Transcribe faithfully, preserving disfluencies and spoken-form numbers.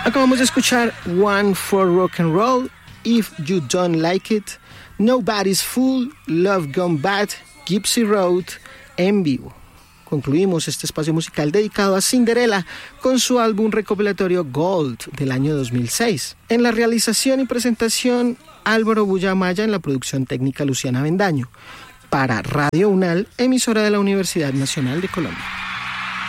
Acabamos de escuchar One for Rock and Roll, If You Don't Like It, Nobody's Fool, Love Gone Bad, Gypsy Road, en vivo. Concluimos este espacio musical dedicado a Cinderella con su álbum recopilatorio Gold del año dos mil seis. En la realización y presentación, Álvaro Bullamaya, en la producción técnica Luciana Bendaño. Para Radio UNAL, emisora de la Universidad Nacional de Colombia.